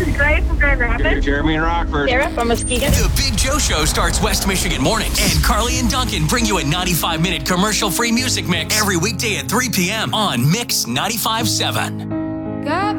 is Grace from Grand Rapids. Jeremy and Rockford. Sarah from Muskegon. The Big Joe Show starts West Michigan mornings, and Carly and Duncan bring you a 95-minute commercial-free music mix every weekday at 3 p.m. on Mix 95.7. God